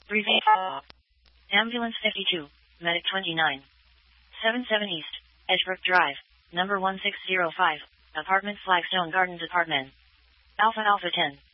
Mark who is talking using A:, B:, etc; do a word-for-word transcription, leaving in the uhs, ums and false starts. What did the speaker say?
A: Brevet. Ambulance fifty-two, Medic twenty-nine. seven seven East, Edgebrook Drive, number one six zero five, Apartment Flagstone Gardens Apartment. Alpha Alpha ten.